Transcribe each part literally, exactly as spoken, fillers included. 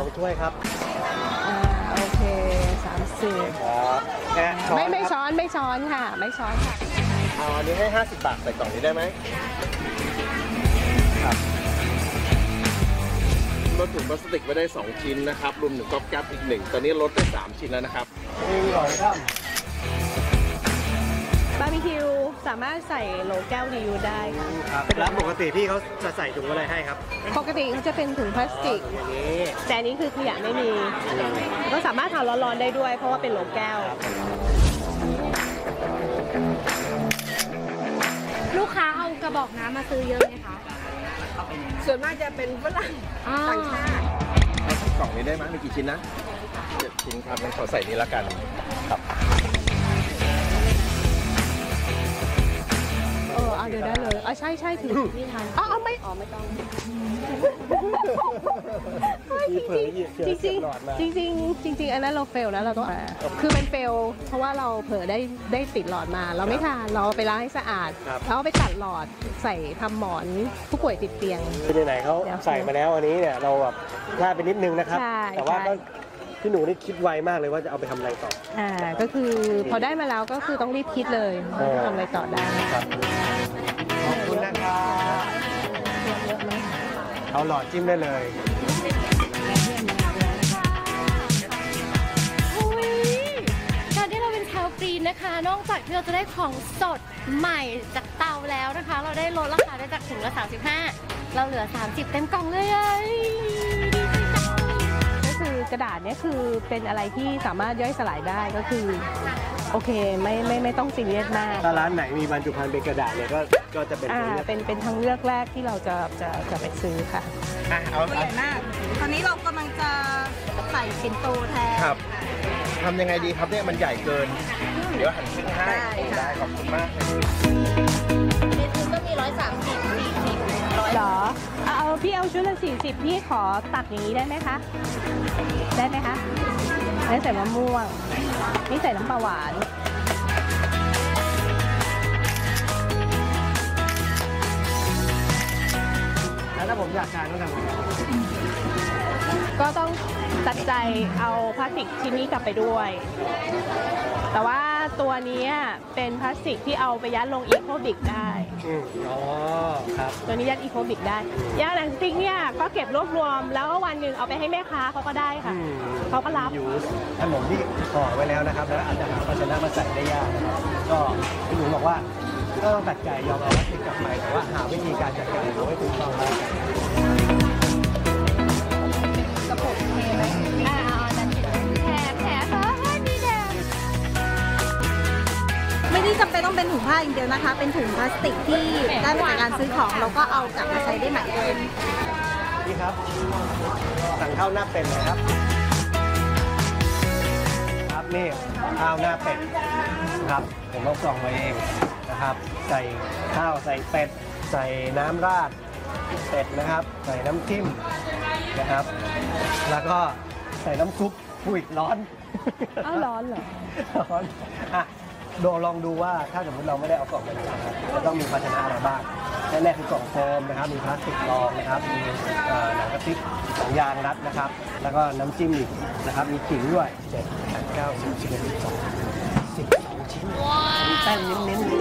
ถ้วยครับอ่าโอเคสามสิบครับแค่ช้อนไม่ไม่ช้อนไม่ช้อนค่ะไม่ช้อนค่ะเอาอันนี้ให้ห้าสิบบาทใส่กล่องนี้ได้ไหมครับลดถุงพลาสติกไปได้สองชิ้นนะครับรวมถึงก๊อบแก๊บอีกหนึ่งตอนนี้ลดได้สามชิ้นแล้วนะครับอร่อยครับบาร์บีคิวสามารถใส่โหลแก้วรีวิวได้ค่ะครับแล้วปกติพี่เขาจะใส่ถุงอะไรให้ครับปกติเขาจะเป็นถุงพลาสติกอย่างนี้แต่อันนี้คือขยะไม่มีก็สามารถทานร้อนๆได้ด้วยเพราะว่าเป็นโหลแก้วลูกค้าเอากระบอกน้ำมาซื้อเยอะไหมคะส่วนมากจะเป็นฝรั่งต่างชาติกล่องนี้ได้ไหมมีกี่ชิ้นนะเจ็ดชิ้นครับงั้นขอใส่นี้ละกันครับเออเอาเดี๋ยวได้เลยอ๋อใช่ใช่ถือนี่ทันอ๋อเอาไม่อ๋อไม่ต้องจริงจริงจริงจริงจริงจริงอันนั้นเราเฟลแล้วเราต้องคือเป็นเฟลเพราะว่าเราเผลอได้ได้ติดหลอดมาเราไม่ทานเราไปล้างให้สะอาดแล้วไปตัดหลอดใส่ทำหมอนผู้ป่วยติดเตียงคือไหนๆเขาใส่มาแล้วอันนี้เนี่ยเราแบบพลาดไปนิดนึงนะครับแต่ว่าก็พี่หนูนี่คิดไวมากเลยว่าจะเอาไปทำอะไรต่ออ่าก็คือพอได้มาแล้วก็คือต้องรีบคิดเลยว่าจะทำอะไรต่อได้ครับขอบคุณนะครับเอาหลอดจิ้มได้เลยการที่เราเป็นชาวกรีนนะคะนอกจากที่เราจะได้ของสดใหม่จากเตาแล้วนะคะเราได้ลดราคาได้จากถุงละสามสิบห้าเราเหลือสามสิบเต็มกล่องเลยคือกระดาษเนี่ยคือเป็นอะไรที่สามารถย่อยสลายได้ก็คือโอเคไม่ไม่ไม่ต้องซีเรียสมากถ้าร้านไหนมีบรรจุภัณฑ์เป็นกระดาษเนี่ยก็ก็จะเป็นอ่าเป็นเป็นทางเลือกแรกที่เราจะจะจะไปซื้อค่ะอ่ะเอาตัวใหญ่มากตอนนี้เรากำลังจะใส่ปิ่นโตแทนครับทำยังไงดีครับเนี่ยมันใหญ่เกินเดี๋ยวหั่นครึ่งให้ได้ขอบคุณมากเมนูก็มีร้อยสามสิบสี่สิบหรอเอาพี่เอาชุดละสี่สิบพี่ขอตักอย่างนี้ได้ไหมคะได้ไหมคะนี่ใส่มะม่วงนี่ใส่น้ำปลาหวานแล้วถ้าผมอยากทานต้องทำไงก็ต้องตัดใจเอาพลาสติกชิ้นนี้กลับไปด้วยแต่ว่าตัวนี้เป็นพลาสติกที่เอาไปยัดลงอีโคบิกได้อ๋อครับตัวนี้ยัดอีโคบิกได้ยาหนังสติ๊กเนี่ยก็เก็บรวบรวมแล้วก็วันหนึ่งเอาไปให้แม่ค้าเขาก็ได้ค่ะเขาก็รับอยู่ขนมที่ห่อไว้แล้วนะครับแล้วอาจจะหาภาชนะมาใส่ได้ยากนะครับก็พี่หนูบอกว่าก็ต้องตัดใจยอมเอาพลาสติกกลับไปแต่ว่าหาวิธีการจัดการเอาไว้ถูกต้องได้กระปุกเทไหมอ่าเอาดันแถมแถมเออนี่แถมไม่ได้จำเป็นต้องเป็นถุงผ้าอย่างเดียวนะคะเป็นถุงพลาสติกที่ได้มาจากการซื้อของเราก็เอากลับมาใช้ได้ใหม่เลยนี่ครับสั่งข้าวหน้าเป็ดนะครับครับนี่ข้าวหน้าเป็ดครับผมเอากล่องมาเองนะครับใส่ข้าวใส่เป็ดใส่น้ำราดเป็ดนะครับใส่น้ำจิ้มนะครับแล้วก็ใส่น้ำซุปอุ้ยร้อนอ้าวร้อนเหรอร้อนอ่ะโดลองดูว่าถ้าสมมติเราไม่ได้เอากล่องมานะครับจะต้องมีภาชนะอะไรบ้างแรกๆคือกล่องโฟมนะครับมีพลาสติกรองนะครับมีหนังกระติกสองยางรัดนะครับแล้วก็น้ำจิ้มอีกนะครับมีขิงด้วยเจ็ดแปดเก้าสิบสิบเอ็ดสิบสองสิบสองชิ้นมีแป้งเน้น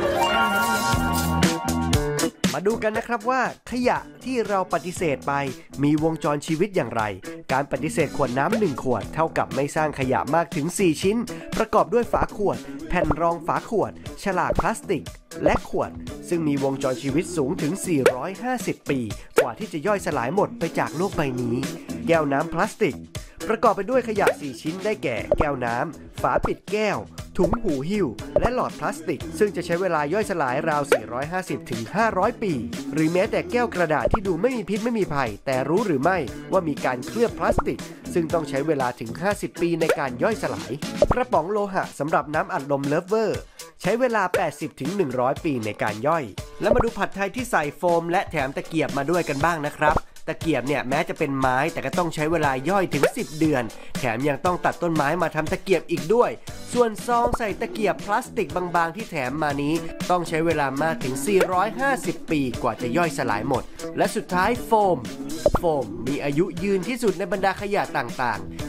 ๆมาดูกันนะครับว่าขยะที่เราปฏิเสธไปมีวงจรชีวิตอย่างไรการปฏิเสธขวดน้ำหนึ่งขวดเท่ากับไม่สร้างขยะมากถึงสี่ชิ้นประกอบด้วยฝาขวดแผ่นรองฝาขวดฉลากพลาสติกและขวดซึ่งมีวงจรชีวิตสูงถึงสี่ร้อยห้าสิบปีกว่าที่จะย่อยสลายหมดไปจากโลกใบนี้แก้วน้ำพลาสติกประกอบไปด้วยขยะสี่ชิ้นได้แก่แก้วน้ำฝาปิดแก้วถุงหูหิ้วและหลอดพลาสติกซึ่งจะใช้เวลาย่อยสลายราวสี่ร้อยห้าสิบถึงห้าร้อยปีหรือแม้แต่แก้วกระดาษที่ดูไม่มีพิษไม่มีภัยแต่รู้หรือไม่ว่ามีการเคลือบพลาสติกซึ่งต้องใช้เวลาถึงห้าสิบปีในการย่อยสลายกระป๋องโลหะสำหรับน้ำอัดลมเลิฟเวอร์ใช้เวลา แปดสิบถึงหนึ่งร้อย ปีในการย่อยแล้วมาดูผัดไทยที่ใส่โฟมและแถมตะเกียบมาด้วยกันบ้างนะครับตะเกียบเนี่ยแม้จะเป็นไม้แต่ก็ต้องใช้เวลาย่อยถึงสิบเดือนแถมยังต้องตัดต้นไม้มาทำตะเกียบอีกด้วยส่วนซองใส่ตะเกียบพลาสติกบางๆที่แถมมานี้ต้องใช้เวลามากถึงสี่ร้อยห้าสิบปีกว่าจะย่อยสลายหมดและสุดท้ายโฟมโฟมมีอายุยืนที่สุดในบรรดาขยะต่างๆ